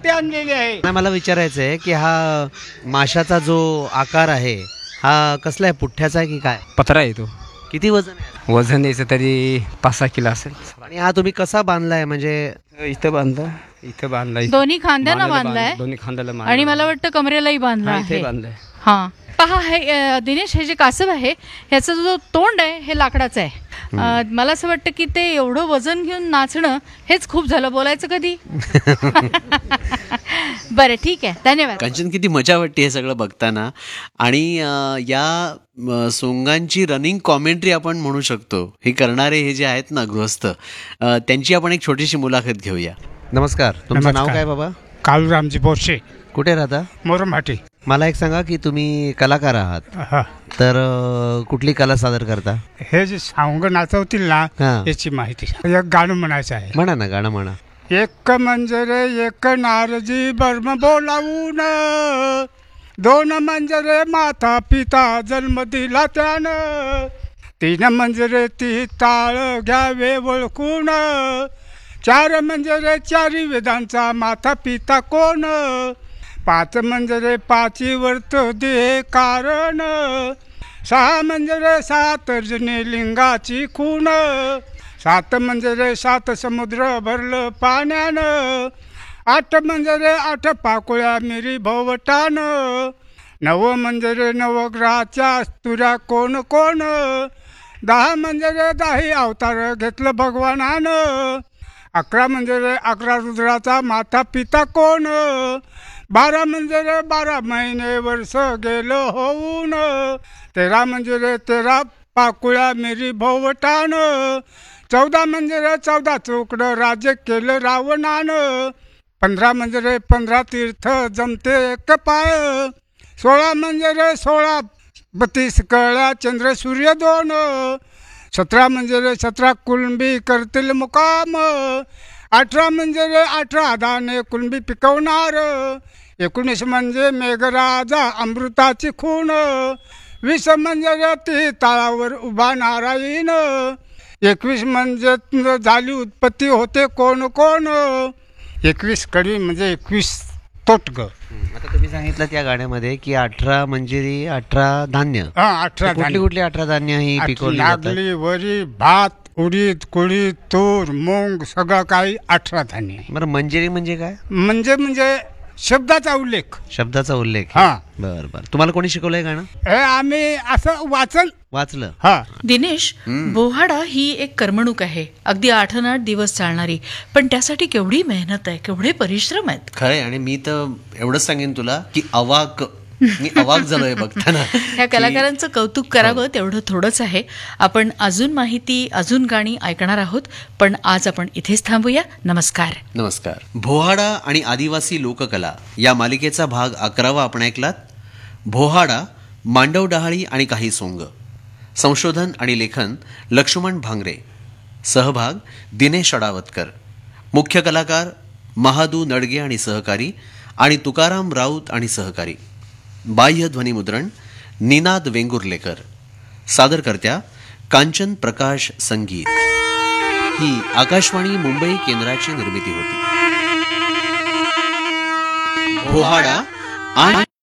साहित्य आणलेले आहे. नाही, मला विचारायचं आहे की हा माशाचा जो आकार आहे हा कसला आहे, पुठ्ठ्याचा आहे की काय? पत्रा आहे तो. किती वजन आहे? वजन द्यायचं तरी 5-6 किलो असेल. आणि हा तुम्ही कसा बांधलाय? म्हणजे इथं बांधला, इथं बांधला, दोन्ही खांद्याला बांधलाय दोन्ही खांद्याला आणि मला वाटतं कमरेलाही बांधला इथे आहे. बांधलाय. हा पहा, हे दिनेश, हे जे कासव आहे ह्याचा जो तोंड आहे हे लाकडाचं आहे. मला असं वाटतं की ते एवढं वजन घेऊन नाचणं हेच खूप झालं. बोलायचं कधी? बरं, ठीक आहे, धन्यवाद. कांचन, किती मजा वाटते हे सगळं बघताना. आणि या सोंगांची रनिंग कॉमेंट्री आपण म्हणू शकतो. हे करणारे हे जे आहेत ना गृहस्थ, त्यांची आपण एक छोटीशी मुलाखत घेऊया. नमस्कार, तुमचं नाव काय बाबा? काळूरामजी बोरशे, कुठे राहता? मोरमाटी. मला एक सांगा की तुम्ही कलाकार आहात, हा, तर कुठली कला सादर करता? हे जे सावंग नाचवतील ना हा. याची माहिती. एक गाणं म्हणायचं आहे. म्हणा ना, गाणं म्हणा. एक मंजरे एक नारजी बर्म बोलावून, दोन मंजरे माता पिता जन्म दिला त्यानं, तीन मंजरे ती ताळ घ्यावे ओळखून, चार मंजरे चारी वेदांचा माता पिता कोण, पाच मंजरे पाची वर्त दे कारण, सहा मंजरे सात जने लिंगाची खूण, सात मंजरे सात समुद्र भरलं पाण्यानं, आठ मंजरे आठ पाकुळ्या मिरी भोवटानं, नव मंजरे नवग्रहाच्या तुऱ्या कोण कोण, दहा मंजरे दाही अवतार घेतलं भगवानानं, 11 मंजरे 11 रुद्राचा माता पिता कोण, 12 मंजरे 12 महिने वर्ष गेलं होऊन, 13 मंजरे 13 पाकुळ्या मिरी भोवटान, 14 मंजरे 14 चौकडं राज्य केलं रावणानं, 15 मंजरे 15 तीर्थ जमते एक पाय, 16 मंजरे 16 32 कळ्या चंद्र सूर्य दोन, 17 मंजरे 17 कुळंबी करतील मुकाम, 18 मंजरे 18 दाणे कुळंबी पिकवणार, 19 म्हणजे मेघराजा अमृताची खूण, 20 म्हणजे ती तळावर उभा नारायण, 21 म्हणजे झाली उत्पत्ती होते कोण कोण, 21 कडी म्हणजे 21 तोटग. आता तुम्ही सांगितलं त्या गाण्यामध्ये की 18 मंजिरी 18 धान्य. 18 कुठली कुठली 18 धान्य ही पिकवली जातात? नागली, वरी, भात, उडीद, कुळीद, तूर, मूग, सगळं काही 18 धान्य. बरं, मंजिरी म्हणजे काय? म्हणजे शब्दाचा उल्लेख. शब्दाचा उल्लेख. हा. बर बर. तुम्हाला कोणी शिकवलंय गाणं? हे आम्ही असं वाचलं. हा. दिनेश, बोहाडा ही एक करमणूक आहे, अगदी 8-8 दिवस चालणारी, पण त्यासाठी केवढी मेहनत आहे, केवढे परिश्रम आहेत. खरंय. आणि मी तर एवढंच सांगेन तुला की मी अवाक झालोय बघताना. ह्या कलाकारांचं कौतुक करावं तेवढं थोडंच आहे. आपण अजून माहिती, अजून गाणी ऐकणार आहोत, पण आज आपण इथेच थांबूया. नमस्कार. नमस्कार. भोहाडा आणि आदिवासी लोककला या मालिकेचा भाग 11 आपण ऐकलात. भोहाडा, मांडव डहाळी आणि काही सोंग. संशोधन आणि लेखन लक्ष्मण भांगरे. सहभाग दिनेश अडावतकर. मुख्य कलाकार महादू नडगे आणि सहकारी, आणि तुकाराम राऊत आणि सहकारी. बाह्य ध्वनिमुद्रण निनाद वेंगुर्लेकर. सादरकर्त्या कांचन प्रकाश संगीत. ही आकाशवाणी मुंबई केंद्राची निर्मिती होती. भोहाडा आणि